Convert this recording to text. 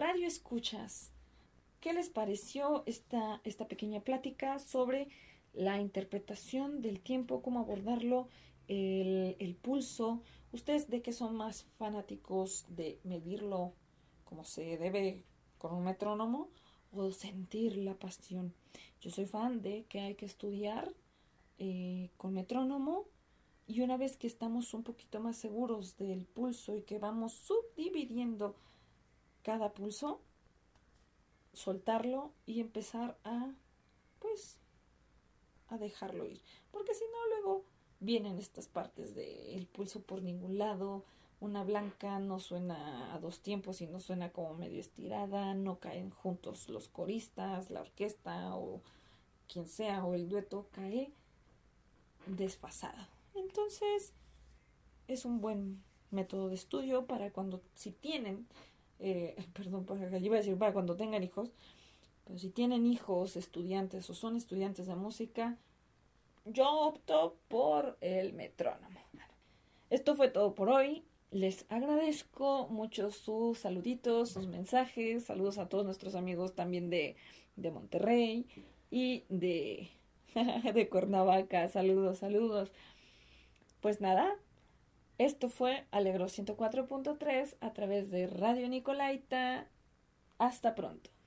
radio escuchas, ¿qué les pareció esta pequeña plática sobre la interpretación del tiempo, cómo abordarlo, el pulso? ¿Ustedes de qué son más fanáticos, de medirlo como se debe con un metrónomo o sentir la pasión? Yo soy fan de que hay que estudiar con metrónomo, y una vez que estamos un poquito más seguros del pulso y que vamos subdividiendo cada pulso, soltarlo y empezar pues, a dejarlo ir. Porque si no, luego vienen estas partes del pulso por ningún lado. Una blanca no suena a dos tiempos y no suena como medio estirada. No caen juntos los coristas, la orquesta o quien sea, o el dueto cae desfasado. Entonces, es un buen método de estudio para cuando, si tienen, perdón, iba a decir para cuando tengan hijos, pero si tienen hijos estudiantes o son estudiantes de música, yo opto por el metrónomo. Esto fue todo por hoy. Les agradezco mucho sus saluditos, sus mensajes. Saludos a todos nuestros amigos también de Monterrey y de Cuernavaca. Saludos, saludos. Pues nada, esto fue Alegro 104.3 a través de Radio Nicolaita. Hasta pronto.